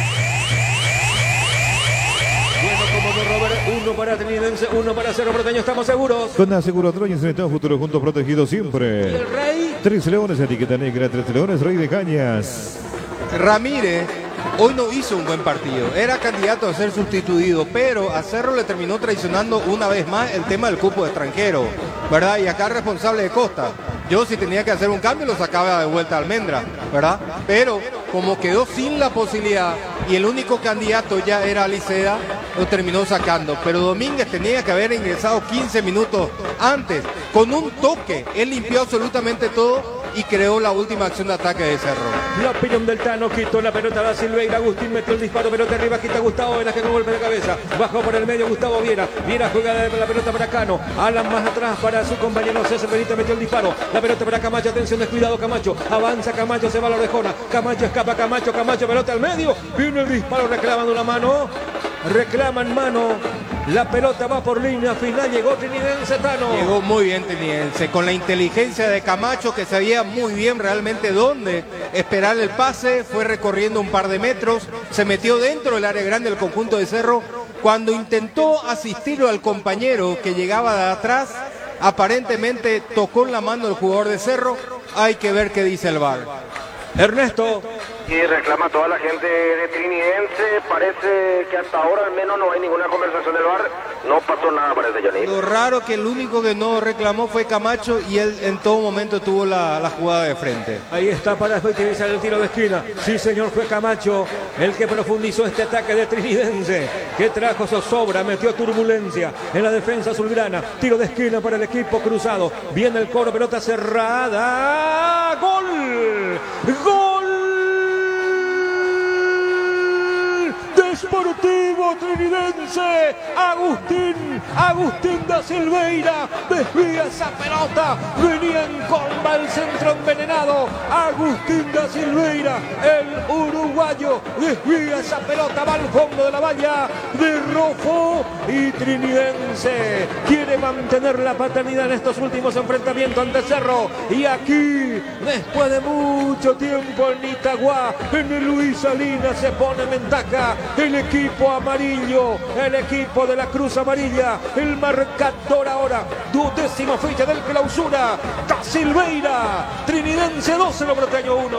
Uno para Trinidense, uno para Cerro Porteño, estamos seguros. Con Aseguro Troñez en estado futuro juntos protegidos siempre. ¿Y el Rey? 3 Leones, etiqueta negra, 3 Leones, Rey de Cañas. Ramírez hoy no hizo un buen partido, era candidato a ser sustituido, pero a Cerro le terminó traicionando una vez más el tema del cupo de extranjero, ¿verdad? Y acá responsable de Costa. Yo si tenía que hacer un cambio lo sacaba de vuelta a Almendra, ¿verdad? Pero como quedó sin la posibilidad y el único candidato ya era Aliceda, lo terminó sacando. Pero Domínguez tenía que haber ingresado 15 minutos antes, con un toque. Él limpió absolutamente todo y creó la última acción de ataque de Cerro. La opinión del Tano, quitó la pelota da Silveira, Agustín metió el disparo, pelota arriba, quita Gustavo Velázquez con golpe de cabeza, bajó por el medio Gustavo Viera, Viera juega de la pelota para Cano, Alan más atrás para su compañero César Benítez, metió el disparo, la pelota para Camacho, atención, descuidado Camacho, avanza Camacho, se va a la orejona, Camacho escapa, Camacho, pelota al medio, viene el disparo, reclaman una mano, reclaman mano. La pelota va por línea final, llegó Trinidense Tano. Llegó muy bien Trinidense, con la inteligencia de Camacho que sabía muy bien realmente dónde esperar el pase, fue recorriendo un par de metros, se metió dentro del área grande del conjunto de Cerro. Cuando intentó asistirlo al compañero que llegaba de atrás, aparentemente tocó en la mano el jugador de Cerro. Hay que ver qué dice el VAR. Ernesto. Y reclama a toda la gente de Trinidense. Parece que hasta ahora al menos no hay ninguna conversación del VAR. No pasó nada, parece, Johnny. Lo raro que el único que no reclamó fue Camacho y él en todo momento tuvo la jugada de frente. Ahí está para efectivizar el tiro de esquina. Sí, señor, fue Camacho el que profundizó este ataque de Trinidense, que trajo zozobra, metió turbulencia en la defensa azulgrana. Tiro de esquina para el equipo cruzado. Viene el cobro, pelota cerrada. ¡Gol! ¡Gol! Desportivo Trinidense, Agustín da Silveira, desvía esa pelota, venía en comba el centro envenenado, Agustín da Silveira, el uruguayo, desvía esa pelota, va al fondo de la valla de Rofo y Trinidense quiere mantener la paternidad en estos últimos enfrentamientos ante Cerro, y aquí, después de mucho tiempo en Itagua, en el Luis Salinas se pone en ventaja el equipo amarillo, el equipo de la Cruz Amarilla, el marcador ahora, 12ª fecha del clausura, da Silveira, Trinidense 2, Cerro Porteño 1.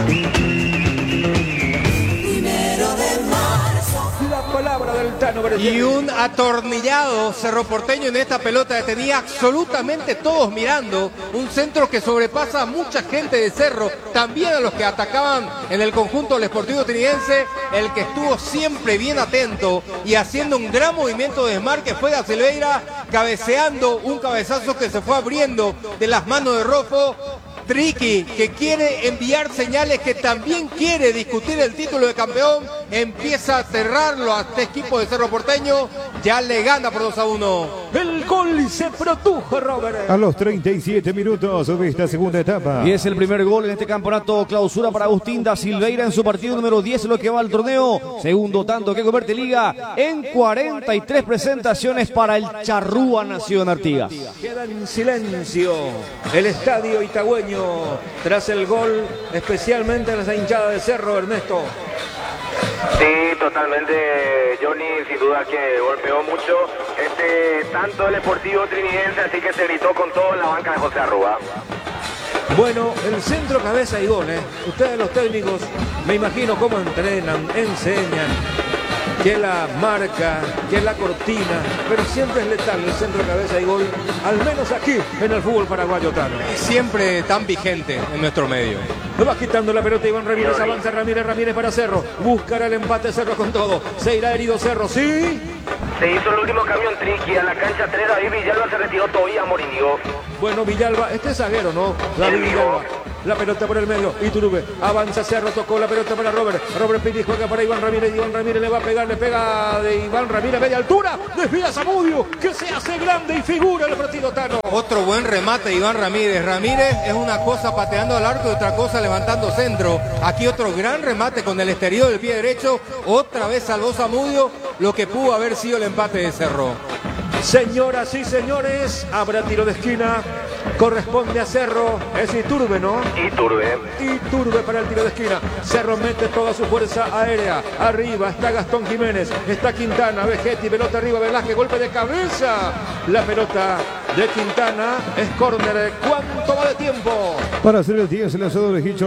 La palabra del Tano Beretieri. Y un atornillado Cerro Porteño en esta pelota que tenía absolutamente todos mirando. Un centro que sobrepasa a mucha gente de Cerro, también a los que atacaban en el conjunto del Sportivo Trinidense. El que estuvo siempre bien atento y haciendo un gran movimiento de desmarque fue da Silveira, cabeceando un cabezazo que se fue abriendo de las manos de Rofo. Triqui, que quiere enviar señales, que también quiere discutir el título de campeón, empieza a cerrarlo a este equipo de Cerro Porteño, ya le gana por 2-1. El gol se produjo, Robert. A los 37 minutos de esta segunda etapa. Y es el primer gol en este campeonato clausura para Agustín da Silveira en su partido número 10, lo que va al torneo. Segundo tanto que convierte Liga en 43 presentaciones para el Charrúa Nación Artigas. Queda en silencio el estadio itagüeño tras el gol, especialmente en esa hinchada de Cerro, Ernesto. Sí, totalmente, Johnny, sin duda que golpeó mucho tanto el Sportivo Trinidense, así que se gritó con todo en la banca de José Arrúa. Bueno, el centro, cabeza y gol, Ustedes los técnicos, me imagino cómo entrenan, enseñan, que la marca, que la cortina, pero siempre es letal el centro, cabeza y gol, al menos aquí en el fútbol paraguayo, Tano. Siempre tan vigente en nuestro medio. Lo va quitando la pelota Iván Ramírez, avanza Ramírez para Cerro, buscará el empate Cerro con todo, se irá herido Cerro, sí. Se hizo el último cambio en Triqui. A la cancha 3, David Villalba se retiró todavía Morínigo. Bueno, Villalba, este es zaguero, ¿no? David Villalba. La pelota por el medio, Iturbe, avanza Cerro, tocó la pelota para Robert Piri, juega para Iván Ramírez le va a pegar, le pega de Iván Ramírez, media altura, desvía Zamudio, que se hace grande y figura el partido Tano. Otro buen remate, Iván Ramírez. Ramírez es una cosa pateando al arco y otra cosa levantando centro. Aquí otro gran remate con el exterior del pie derecho, otra vez salvó Zamudio, lo que pudo haber sido el empate de Cerro. Señoras y señores, habrá tiro de esquina, corresponde a Cerro, es Iturbe, ¿no? Iturbe para el tiro de esquina. Cerro mete toda su fuerza aérea. Arriba está Gastón Jiménez, está Quintana, Vegetti, pelota arriba, Velázquez, golpe de cabeza. La pelota de Quintana es córner. ¿Cuánto va de tiempo? Para hacer el 10, el lanzador de Hicho